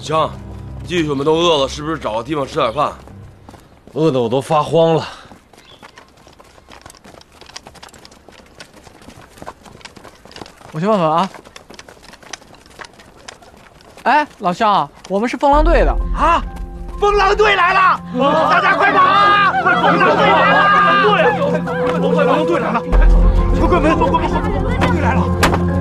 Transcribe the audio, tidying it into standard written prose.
强，弟兄们都饿了，是不是找个地方吃点饭？ 饿得我都发慌了。 我去问问啊。哎，老乡，我们是风狼队的啊！风狼队来了！大家快跑啊！风狼队来了！风狼队来了！快关门！风狼队来了！